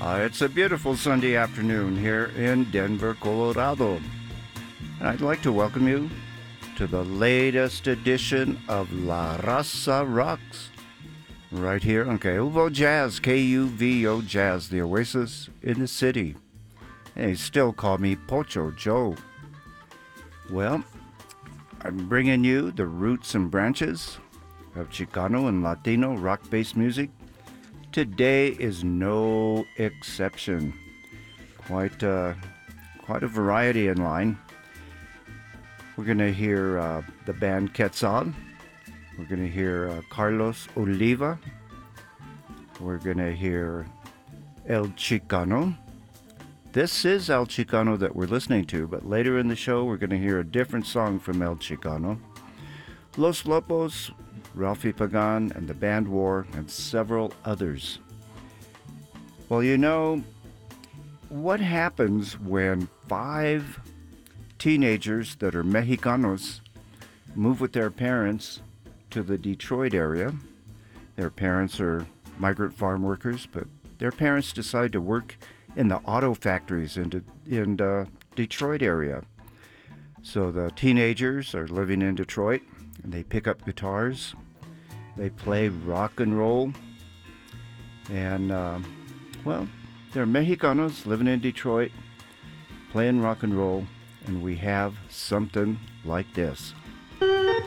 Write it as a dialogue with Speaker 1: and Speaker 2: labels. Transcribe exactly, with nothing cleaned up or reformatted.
Speaker 1: Uh, it's a beautiful Sunday afternoon here in Denver, Colorado. And I'd like to welcome you to the latest edition of La Raza Rocks, right here on K U V O Jazz, K U V O Jazz, the oasis in the city. And they still call me Pocho Joe. Well, I'm bringing you the roots and branches of Chicano and Latino rock-based music. Today is no exception. Quite, uh, quite a variety in line. We're going to hear uh, the band Quetzal. We're going to hear uh, Carlos Oliva. We're going to hear El Chicano. This is El Chicano that we're listening to, but later in the show we're going to hear a different song from El Chicano. Los Lobos, Ralphie Pagan and the Band War, and several others. Well, you know, what happens when five teenagers that are Mexicanos move with their parents to the Detroit area? Their parents are migrant farm workers, but their parents decide to work in the auto factories in, De- in the Detroit area. So the teenagers are living in Detroit, and they pick up guitars. They play rock and roll, and, uh, well, they're Mexicanos living in Detroit, playing rock and roll, and we have something like this.